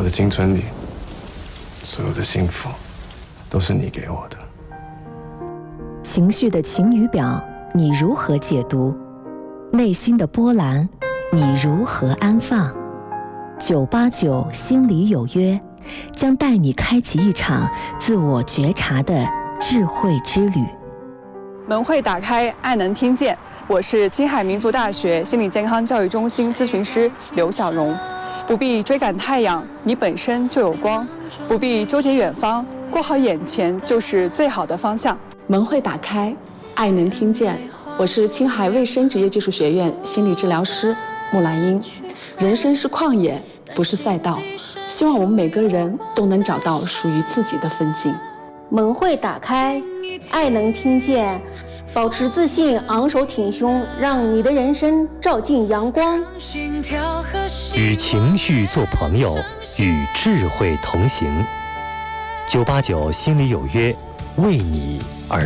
的青春里，所有的幸福，都是你给我的。 情绪的晴雨表，你如何解读？内心的波澜，你如何安放？989心里有约，将带你开启一场自我觉察的智慧之旅。 门会打开，爱能听见。我是青海民族大学心理健康教育中心咨询师刘晓荣。不必追赶太阳，你本身就有光；不必纠结远方，过好眼前就是最好的方向。 门会打开，爱能听见。我是青海卫生职业技术学院心理治疗师木兰英。人生是旷野，不是赛道。希望我们每个人都能找到属于自己的风景。 门会打开，爱能听见。保持自信，昂首挺胸，让你的人生照进阳光。 与情绪做朋友，与智慧同行。989心里有约，为你而